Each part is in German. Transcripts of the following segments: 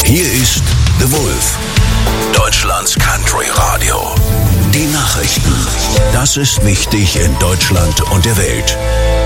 Hier ist The Wolf, Deutschlands Country Radio. Die Nachrichten. Das ist wichtig in Deutschland und der Welt.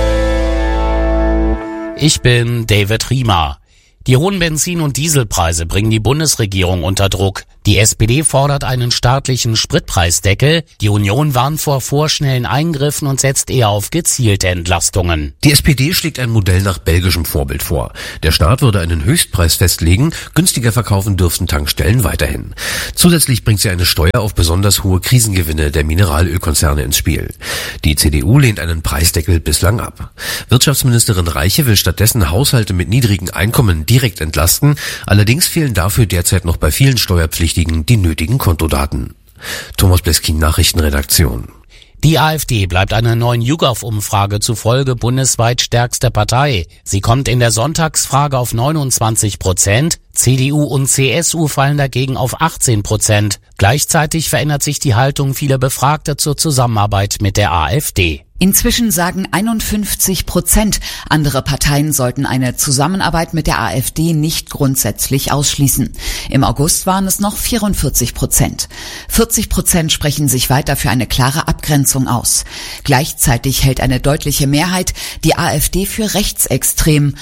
Ich bin David Riemer. Die hohen Benzin- und Dieselpreise bringen die Bundesregierung unter Druck. Die SPD fordert einen staatlichen Spritpreisdeckel. Die Union warnt vor vorschnellen Eingriffen und setzt eher auf gezielte Entlastungen. Die SPD schlägt ein Modell nach belgischem Vorbild vor. Der Staat würde einen Höchstpreis festlegen, günstiger verkaufen dürften Tankstellen weiterhin. Zusätzlich bringt sie eine Steuer auf besonders hohe Krisengewinne der Mineralölkonzerne ins Spiel. Die CDU lehnt einen Preisdeckel bislang ab. Wirtschaftsministerin Reiche will stattdessen Haushalte mit niedrigen Einkommen direkt entlasten, allerdings fehlen dafür derzeit noch bei vielen Steuerpflichtigen die nötigen Kontodaten. Thomas Bleskin, Nachrichtenredaktion. Die AfD bleibt einer neuen YouGov-Umfrage zufolge bundesweit stärkste Partei. Sie kommt in der Sonntagsfrage auf 29%, CDU und CSU fallen dagegen auf 18%. Gleichzeitig verändert sich die Haltung vieler Befragter zur Zusammenarbeit mit der AfD. Inzwischen sagen 51%, andere Parteien sollten eine Zusammenarbeit mit der AfD nicht grundsätzlich ausschließen. Im August waren es noch 44%. 40% sprechen sich weiter für eine klare Abgrenzung aus. Gleichzeitig hält eine deutliche Mehrheit die AfD für rechtsextrem.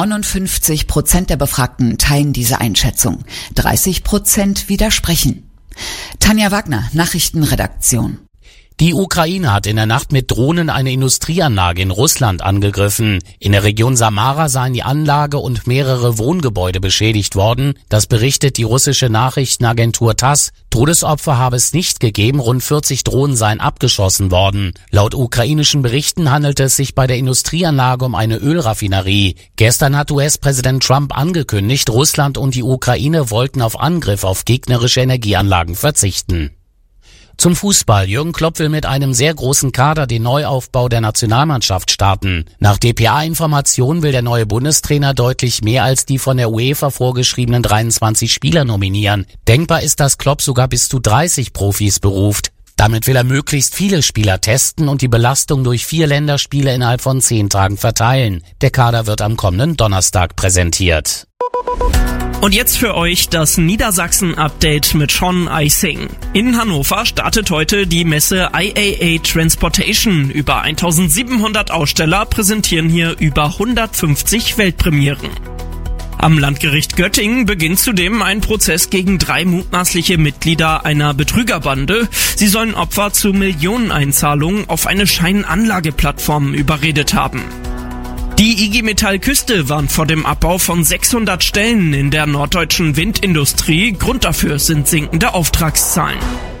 59% der Befragten teilen diese Einschätzung. 30% widersprechen. Tanja Wagner, Nachrichtenredaktion. Die Ukraine hat in der Nacht mit Drohnen eine Industrieanlage in Russland angegriffen. In der Region Samara seien die Anlage und mehrere Wohngebäude beschädigt worden. Das berichtet die russische Nachrichtenagentur TASS. Todesopfer habe es nicht gegeben, rund 40 Drohnen seien abgeschossen worden. Laut ukrainischen Berichten handelte es sich bei der Industrieanlage um eine Ölraffinerie. Gestern hat US-Präsident Trump angekündigt, Russland und die Ukraine wollten auf Angriff auf gegnerische Energieanlagen verzichten. Zum Fußball. Jürgen Klopp will mit einem sehr großen Kader den Neuaufbau der Nationalmannschaft starten. Nach dpa-Informationen will der neue Bundestrainer deutlich mehr als die von der UEFA vorgeschriebenen 23 Spieler nominieren. Denkbar ist, dass Klopp sogar bis zu 30 Profis beruft. Damit will er möglichst viele Spieler testen und die Belastung durch 4 Länderspiele innerhalb von 10 Tagen verteilen. Der Kader wird am kommenden Donnerstag präsentiert. Und jetzt für euch das Niedersachsen-Update mit Sean Eising. In Hannover startet heute die Messe IAA Transportation. Über 1700 Aussteller präsentieren hier über 150 Weltpremieren. Am Landgericht Göttingen beginnt zudem ein Prozess gegen 3 mutmaßliche Mitglieder einer Betrügerbande. Sie sollen Opfer zu Millioneneinzahlungen auf eine Scheinanlageplattform überredet haben. Die IG Metall Küste warnt vor dem Abbau von 600 Stellen in der norddeutschen Windindustrie. Grund dafür sind sinkende Auftragszahlen.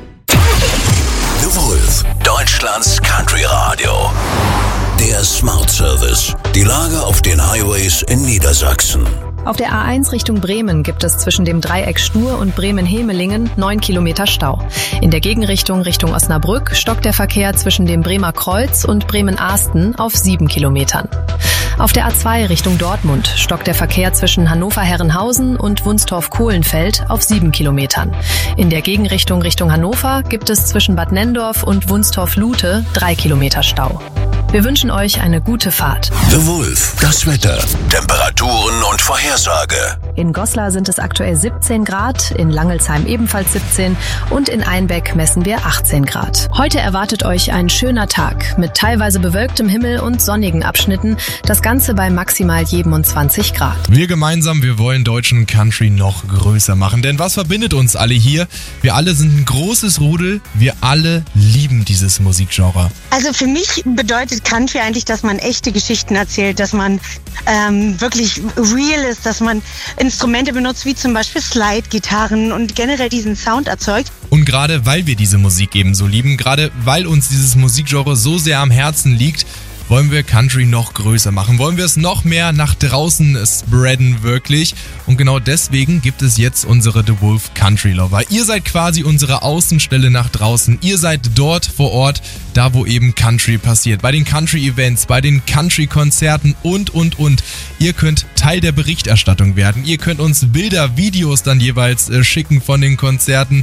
The Wolf, Deutschlands Country Radio. Der Smart Service. Die Lage auf den Highways in Niedersachsen. Auf der A1 Richtung Bremen gibt es zwischen dem Dreieck Stur und Bremen-Hemelingen 9 Kilometer Stau. In der Gegenrichtung Richtung Osnabrück stockt der Verkehr zwischen dem Bremer Kreuz und Bremen-Ahsten auf 7 Kilometern. Auf der A2 Richtung Dortmund stockt der Verkehr zwischen Hannover-Herrenhausen und Wunstorf-Kohlenfeld auf 7 Kilometern. In der Gegenrichtung Richtung Hannover gibt es zwischen Bad Nenndorf und Wunstorf-Lute 3 Kilometer Stau. Wir wünschen euch eine gute Fahrt. The Wolf, das Wetter, Temperaturen und Vorhersage. In Goslar sind es aktuell 17 Grad, in Langelsheim ebenfalls 17 und in Einbeck messen wir 18 Grad. Heute erwartet euch ein schöner Tag mit teilweise bewölktem Himmel und sonnigen Abschnitten, das Ganze bei maximal 27 Grad. Wir gemeinsam, wir wollen deutschen Country noch größer machen, denn was verbindet uns alle hier? Wir alle sind ein großes Rudel, wir alle lieben dieses Musikgenre. Also für mich bedeutet Country eigentlich, dass man echte Geschichten erzählt, dass man wirklich real ist, dass man Instrumente benutzt, wie zum Beispiel Slide-Gitarren und generell diesen Sound erzeugt. Und gerade weil wir diese Musik eben so lieben, gerade weil uns dieses Musikgenre so sehr am Herzen liegt, wollen wir Country noch größer machen, wollen wir es noch mehr nach draußen spreaden wirklich. Und genau deswegen gibt es jetzt unsere The Wolf Country Lover. Ihr seid quasi unsere Außenstelle nach draußen. Ihr seid dort vor Ort, da wo eben Country passiert. Bei den Country Events, bei den Country Konzerten und. Ihr könnt Teil der Berichterstattung werden. Ihr könnt uns Bilder, Videos dann jeweils schicken von den Konzerten.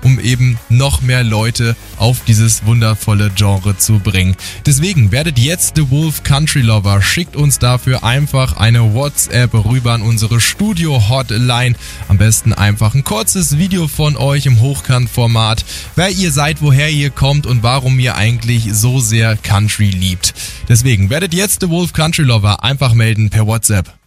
um eben noch mehr Leute auf dieses wundervolle Genre zu bringen. Deswegen werdet jetzt The Wolf Country Lover. Schickt uns dafür einfach eine WhatsApp rüber an unsere Studio-Hotline. Am besten einfach ein kurzes Video von euch im Hochkantformat, wer ihr seid, woher ihr kommt und warum ihr eigentlich so sehr Country liebt. Deswegen werdet jetzt The Wolf Country Lover einfach melden per WhatsApp.